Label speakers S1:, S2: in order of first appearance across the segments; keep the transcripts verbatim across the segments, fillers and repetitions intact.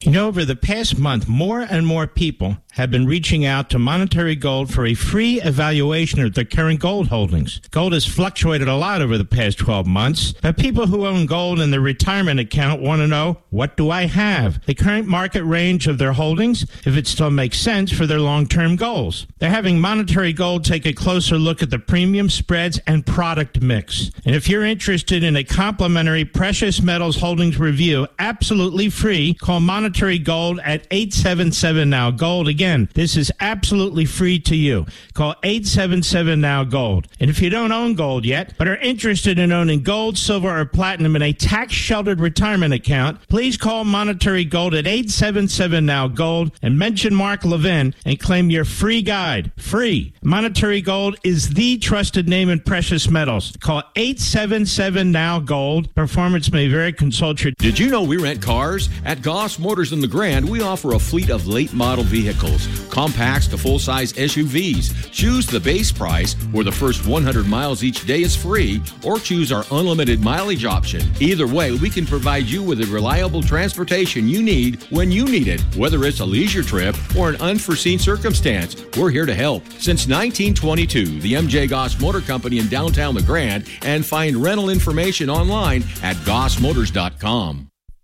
S1: You know, over the past month, more and more people have been reaching out to Monetary Gold for a free evaluation of their current gold holdings. Gold has fluctuated a lot over the past twelve months, but people who own gold in their retirement account want to know, what do I have? The current market range of their holdings, if it still makes sense for their long-term goals. They're having Monetary Gold take a closer look at the premium spreads and product mix. And if you're interested in a complimentary precious metals holdings review, absolutely free, call Monetary Gold at eight seven seven now gold. Again, this is absolutely free to you. Call eight seven seven now gold. And if you don't own gold yet, but are interested in owning gold, silver, or platinum in a tax-sheltered retirement account, please call Monetary Gold at eight seven seven now gold and mention Mark Levin and claim your free guide. Free. Monetary Gold is the trusted name in precious metals. Call eight seven seven now gold. Performance may vary. Consult your...
S2: Did you know we rent cars? At Goss Motors in the Grand, we offer a fleet of late model vehicles, compacts to full-size S U Vs. Choose the base price, where the first one hundred miles each day is free, or choose our unlimited mileage option. Either way, we can provide you with the reliable transportation you need when you need it. Whether it's a leisure trip or an unforeseen circumstance, we're here to help. Since nineteen twenty-two, the M J Goss Motor Company in downtown The Grand, and find rental information online at goss motors dot com.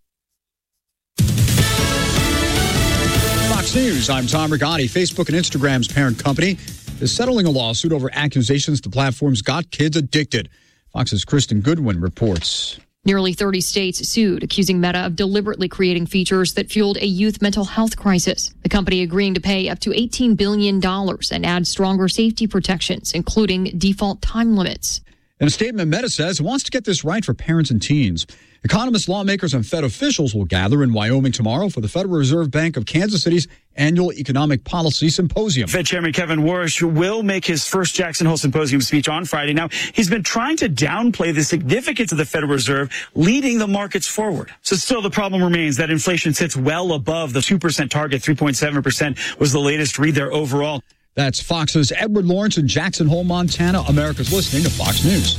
S3: Fox News, I'm Tom Rigotti. Facebook and Instagram's parent company is settling a lawsuit over accusations the platform's got kids addicted. Fox's Kristen Goodwin reports.
S4: Nearly thirty states sued, accusing Meta of deliberately creating features that fueled a youth mental health crisis. The company agreeing to pay up to eighteen billion dollars and add stronger safety protections, including default time limits.
S3: In a statement, Meta says it wants to get this right for parents and teens. Economists, lawmakers, and Fed officials will gather in Wyoming tomorrow for the Federal Reserve Bank of Kansas City's annual Economic Policy Symposium.
S5: Fed Chairman Kevin Warsh will make his first Jackson Hole Symposium speech on Friday. Now, he's been trying to downplay the significance of the Federal Reserve leading the markets forward. So still the problem remains that inflation sits well above the two percent target. three point seven percent was the latest read there overall.
S3: That's Fox's Edward Lawrence in Jackson Hole, Montana. America's listening to Fox News.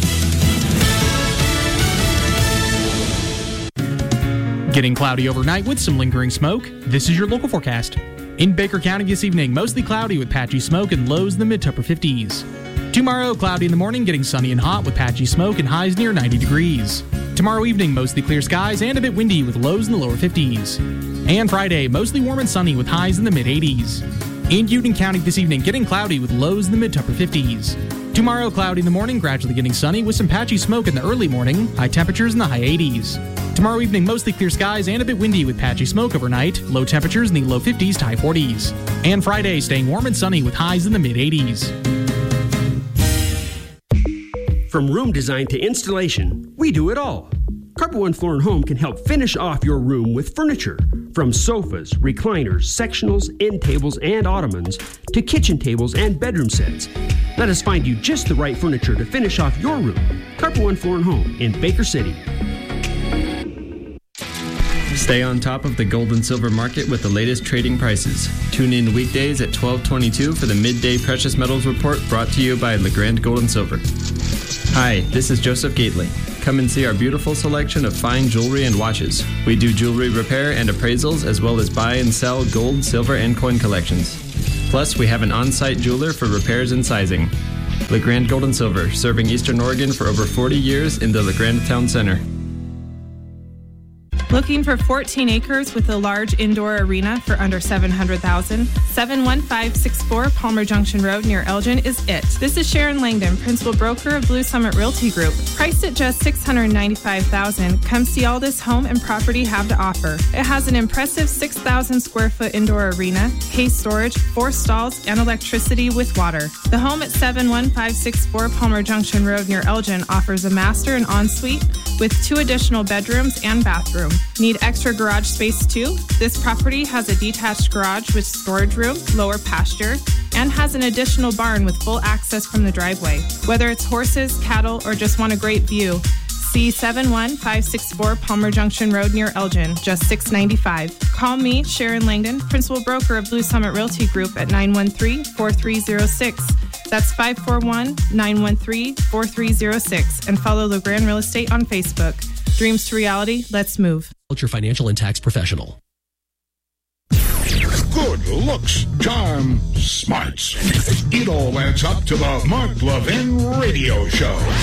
S6: Getting cloudy overnight with some lingering smoke. This is your local forecast. In Baker County this evening, mostly cloudy with patchy smoke and lows in the mid to upper fifties. Tomorrow, cloudy in the morning, getting sunny and hot with patchy smoke and highs near ninety degrees. Tomorrow evening, mostly clear skies and a bit windy with lows in the lower fifties. And Friday, mostly warm and sunny with highs in the mid eighties. In Union County this evening, getting cloudy with lows in the mid to upper fifties. Tomorrow, cloudy in the morning, gradually getting sunny with some patchy smoke in the early morning, high temperatures in the high eighties. Tomorrow evening, mostly clear skies and a bit windy with patchy smoke overnight, low temperatures in the low fifties to high forties. And Friday, staying warm and sunny with highs in the mid eighties.
S7: From room design to installation, we do it all. Carpet One Floor and Home can help finish off your room with furniture. From sofas, recliners, sectionals, end tables, and ottomans, to kitchen tables and bedroom sets. Let us find you just the right furniture to finish off your room. Carpet One Floor and Home in Baker City.
S8: Stay on top of the gold and silver market with the latest trading prices. Tune in weekdays at twelve twenty-two for the Midday Precious Metals Report, brought to you by LeGrand Gold and Silver. Hi, this is Joseph Gately. Come and see our beautiful selection of fine jewelry and watches. We do jewelry repair and appraisals, as well as buy and sell gold, silver, and coin collections. Plus, we have an on-site jeweler for repairs and sizing. LeGrand Gold and Silver, serving Eastern Oregon for over forty years in the LeGrand Town Center.
S9: Looking for fourteen acres with a large indoor arena for under seven hundred thousand dollars? seven one five six four Palmer Junction Road near Elgin is it. This is Sharon Langdon, principal broker of Blue Summit Realty Group. Priced at just six hundred ninety-five thousand dollars, come see all this home and property have to offer. It has an impressive six thousand square foot indoor arena, hay storage, four stalls, and electricity with water. The home at seven one five six four Palmer Junction Road near Elgin offers a master and ensuite with two additional bedrooms and bathroom. Need extra garage space too? This property has a detached garage with storage room, lower pasture, and has an additional barn with full access from the driveway. Whether it's horses, cattle, or just want a great view, see seven one five six four Palmer Junction Road near Elgin, just six ninety-five. Call me, Sharon Langdon, principal broker of Blue Summit Realty Group at nine one three, four three zero six. That's five four one, nine one three, four three zero six. And follow LeGrand Real Estate on Facebook. Dreams to reality, let's move.
S10: Your financial and tax professional. good looks, charm, smarts. It all adds up to the Mark Levin Radio Show.